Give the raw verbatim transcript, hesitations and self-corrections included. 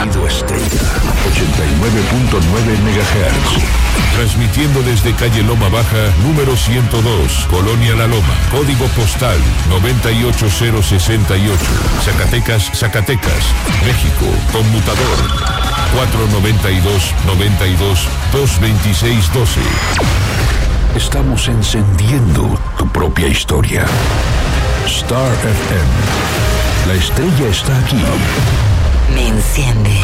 Radio Estrella, ochenta y nueve punto nueve megahertz. Transmitiendo desde calle Loma Baja, número ciento dos, Colonia La Loma, código postal noventa y ocho cero sesenta y ocho, Zacatecas, Zacatecas, México, conmutador cuatro noventa y dos, noventa y dos, dos veintiséis doce. Estamos encendiendo tu propia historia. Star F M. La estrella está aquí. Me enciende.